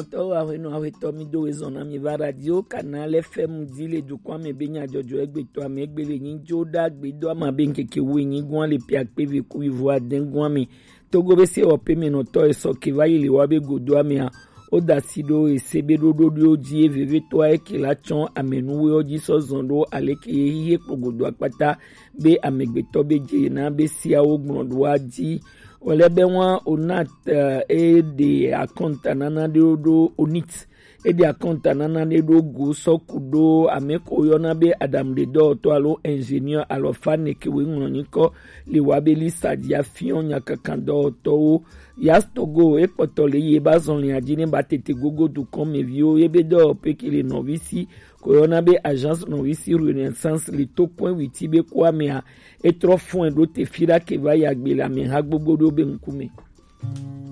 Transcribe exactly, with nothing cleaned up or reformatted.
noto ahweno ahweto mi do ezona mi va radio canal F M dile du kwa me benya jojo egbe to ame egbele yin joda gbe do ama be nkeke wo yin gwan le pi akpe ku ivo aden gwan mi togo be se ope mi noto eso ke va ile wa be godo ame a odasido esebe dodo dio ji eveve to eke la chon amenuwe oji so zondo aleke hiye pogodo akpata be amegbeto be je na be sia ogbondo aji olebe wọn onat e de akonta nana de do onit e de akonta nana de do go sokudo ameko yona be adam de do to alo ingénieur alo fane ke we ngoni ko le wabeli sadia fion nyakakando to yastogo e potole ye bazon le adine batete gogo du comme vio e be do pe ki le novisi Corona be agence novisi renaissance le to point huit be kwa me a e trop fond do te fira ke va ya gbe la me ha gbogbo do be nkume.